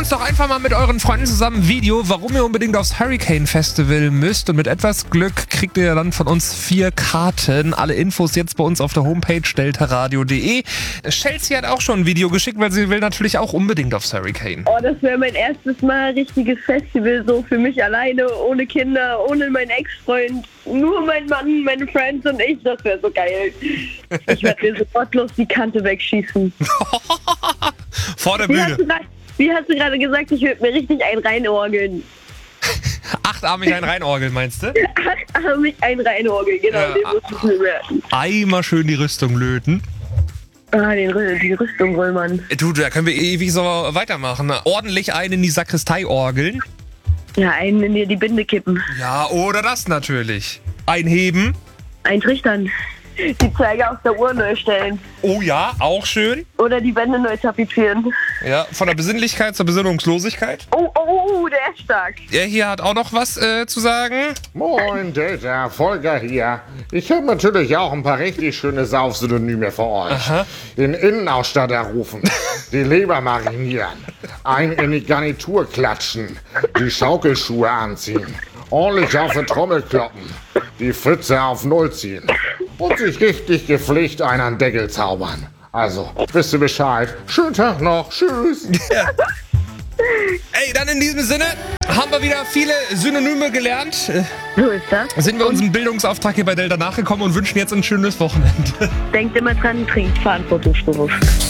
uns doch einfach mal mit euren Freunden zusammen ein Video, warum ihr unbedingt aufs Hurricane Festival müsst. Und mit etwas Glück kriegt ihr dann von uns 4 Karten. Alle Infos jetzt bei uns auf der Homepage deltaradio.de. Chelsea hat auch schon ein Video geschickt, weil sie will natürlich auch unbedingt aufs Hurricane. Oh, das wäre mein erstes Mal richtiges Festival, so für mich alleine, ohne Kinder, ohne meinen Ex-Freund. Nur mein Mann, meine Friends und ich, das wäre so geil. Ich werde mir sofortlos die Kante wegschießen. Vor der Bühne. Wie hast du gerade gesagt, ich würde mir richtig einen reinorgeln. Achtarmig ein reinorgeln, meinst du? Achtarmig ein reinorgeln, genau, Ja. den muss ich mir merken. Einmal schön die Rüstung löten. Ah, die Rüstung, Röllmann. Du, da können wir ewig so weitermachen. Ordentlich einen in die Sakristei orgeln. Ja, einen in dir die Binde kippen. Ja, oder das natürlich. Einheben. Eintrichtern. Die Zeiger auf der Uhr neu stellen. Oh ja, auch schön. Oder die Wände neu tapezieren. Ja, von der Besinnlichkeit zur Besinnungslosigkeit. Oh, der ist stark. Er hier hat auch noch was zu sagen. Moin Delta, Volker hier. Ich habe natürlich auch ein paar richtig schöne Saufsynonyme für euch. Aha. Den Innenausstatter rufen, die Leber marinieren, ein in die Garnitur klatschen, die Schaukelschuhe anziehen, ordentlich auf die Trommel kloppen, die Pfütze auf Null ziehen und sich richtig gepflegt einen an den Deckel zaubern. Also, wisst ihr Bescheid? Schönen Tag noch, tschüss. Ey, dann in diesem Sinne haben wir wieder viele Synonyme gelernt. So ist das. Sind wir unserem Bildungsauftrag hier bei Delta nachgekommen und wünschen jetzt ein schönes Wochenende. Denkt immer dran, trinkt verantwortungsbewusst.